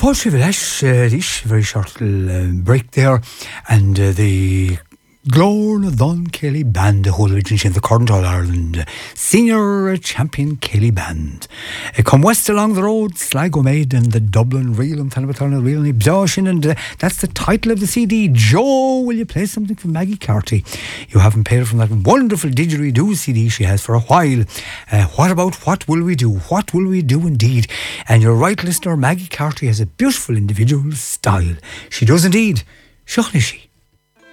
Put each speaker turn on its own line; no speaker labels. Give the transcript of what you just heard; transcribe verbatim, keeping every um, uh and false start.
Poetry Village, uh, this very short little uh, break there, and uh, the Glór Don Kelly Band, the whole originally in the current All Ireland uh, senior champion Kelly Band. Uh, come west along the road, Sligo Maid and the Dublin Reel and Talbot Reel and Ibsoshin, and uh, that's the title of the C D. Joe, will you play something from Maggie Carty? You haven't played it from that wonderful didgeridoo C D she has for a while. Uh, what about What Will We Do? What Will We Do indeed? And you're right, listener, Maggie Carty has a beautiful individual style. She does indeed. Shochley she.